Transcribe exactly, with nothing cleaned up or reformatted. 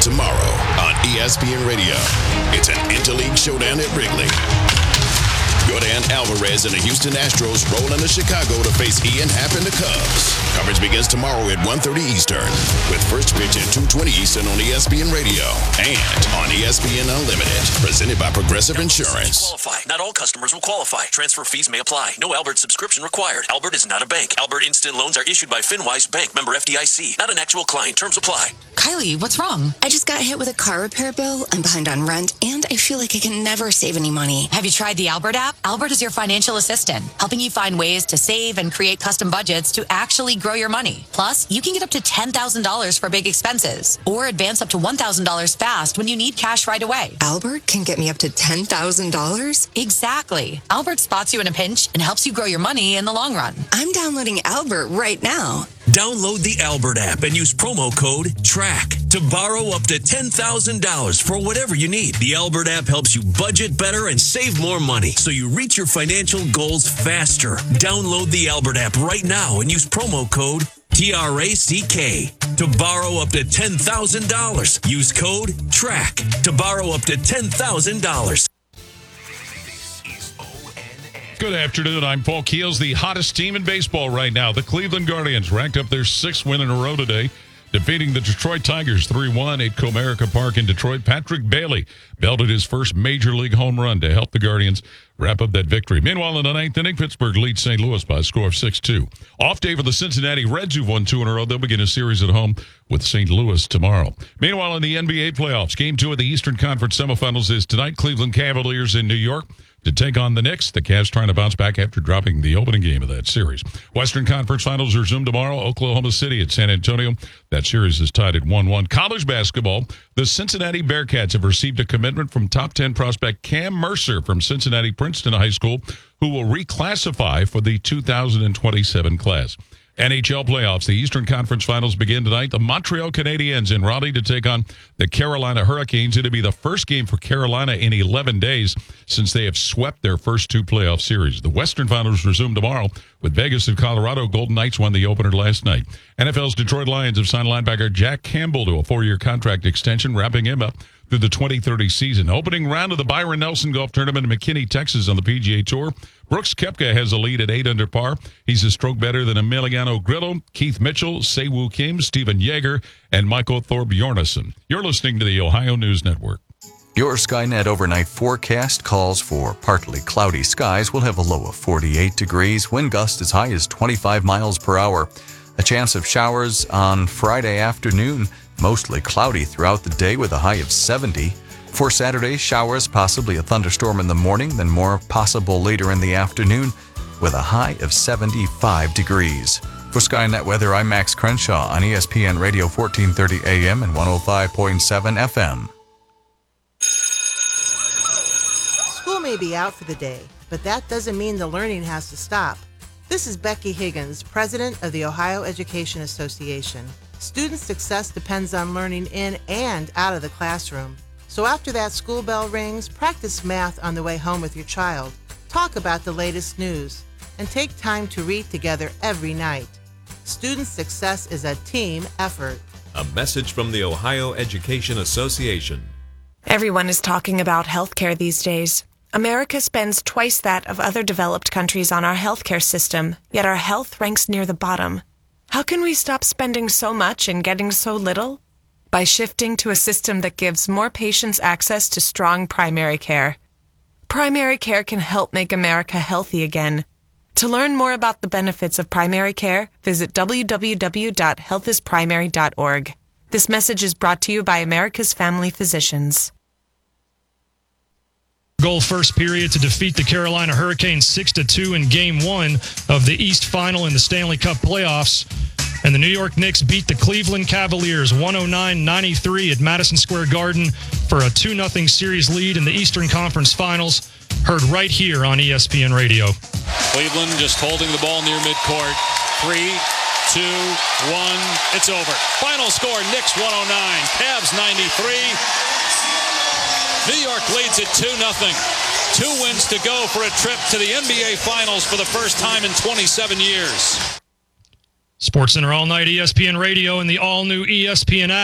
tomorrow on E S P N Radio. It's an Interleague showdown at Wrigley. Yordan Alvarez and the Houston Astros roll into Chicago to face Ian Happ and the Cubs. Coverage begins tomorrow at one thirty Eastern with first pitch at two twenty Eastern on E S P N Radio and on E S P N Unlimited. Presented by Progressive Insurance. Qualify. Not all customers will qualify. Transfer fees may apply. No Albert subscription required. Albert is not a bank. Albert Instant Loans are issued by FinWise Bank, member F D I C. Not an actual client. Terms apply. Kylie, what's wrong? I just got hit with a car repair bill. I'm behind on rent, and I feel like I can never save any money. Have you tried the Albert app? Albert is your financial assistant, helping you find ways to save and create custom budgets to actually grow your money. Plus, you can get up to ten thousand dollars for big expenses or advance up to one thousand dollars fast when you need cash right away. Albert can get me up to ten thousand dollars? Exactly. Albert spots you in a pinch and helps you grow your money in the long run. I'm downloading Albert right now. Download the Albert app and use promo code TRACK to borrow up to ten thousand dollars for whatever you need. The Albert app helps you budget better and save more money so you reach your financial goals faster. Download the Albert app right now and use promo code T R A C K to borrow up to ten thousand dollars. Use code TRACK to borrow up to ten thousand dollars. Good afternoon. I'm Paul Keels. The hottest team in baseball right now, the Cleveland Guardians, racked up their sixth win in a row today, defeating the Detroit Tigers three one at Comerica Park in Detroit. Patrick Bailey belted his first major league home run to help the Guardians wrap up that victory. Meanwhile, in the ninth inning, Pittsburgh leads Saint Louis by a score of six two. Off day for the Cincinnati Reds, who've won two in a row. They'll begin a series at home with Saint Louis tomorrow. Meanwhile, in the N B A playoffs, game two of the Eastern Conference semifinals is tonight. Cleveland Cavaliers in New York to take on the Knicks. The Cavs trying to bounce back after dropping the opening game of that series. Western Conference Finals resume tomorrow. Oklahoma City at San Antonio. That series is tied at one one. College basketball, the Cincinnati Bearcats have received a commitment from top ten prospect Cam Mercer from Cincinnati Princeton High School, who will reclassify for the two thousand twenty-seven class. N H L playoffs. The Eastern Conference Finals begin tonight. The Montreal Canadiens in Raleigh to take on the Carolina Hurricanes. It'll be the first game for Carolina in eleven days since they have swept their first two playoff series. The Western Finals resume tomorrow with Vegas and Colorado. Golden Knights won the opener last night. N F L's Detroit Lions have signed linebacker Jack Campbell to a four-year contract extension, wrapping him up through the twenty thirty season. Opening round of the Byron Nelson Golf Tournament in McKinney, Texas on the P G A Tour. Brooks Koepka has a lead at eight under par. He's a stroke better than Emiliano Grillo, Keith Mitchell, Siwoo Kim, Stephen Yeager, and Michael Thorbjornsson. You're listening to the Ohio News Network. Your Skynet overnight forecast calls for partly cloudy skies. We'll have a low of forty-eight degrees, wind gusts as high as twenty-five miles per hour. A chance of showers on Friday afternoon, mostly cloudy throughout the day with a high of seventy. For Saturday, showers, possibly a thunderstorm in the morning, then more possible later in the afternoon with a high of seventy-five degrees. For Skynet Weather, I'm Max Crenshaw on E S P N Radio fourteen thirty A M and one oh five point seven F M. School may be out for the day, but that doesn't mean the learning has to stop. This is Becky Higgins, president of the Ohio Education Association. Student success depends on learning in and out of the classroom. So after that school bell rings, practice math on the way home with your child. Talk about the latest news, and take time to read together every night. Student success is a team effort. A message from the Ohio Education Association. Everyone is talking about healthcare these days. America spends twice that of other developed countries on our healthcare system, yet our health ranks near the bottom. How can we stop spending so much and getting so little? By shifting to a system that gives more patients access to strong primary care. Primary care can help make America healthy again. To learn more about the benefits of primary care, visit w w w dot health is primary dot org. This message is brought to you by America's Family Physicians. Goal first period to defeat the Carolina Hurricanes six to two in Game one of the East Final in the Stanley Cup playoffs. And the New York Knicks beat the Cleveland Cavaliers one oh nine ninety-three at Madison Square Garden for a two nothing series lead in the Eastern Conference Finals. Heard right here on E S P N Radio. Cleveland just holding the ball near midcourt. Three, two, one, it's over. Final score, Knicks one oh nine, Cavs ninety-three. New York leads it two nothing. Two wins to go for a trip to the N B A Finals for the first time in twenty-seven years. SportsCenter All Night E S P N Radio and the all-new E S P N app.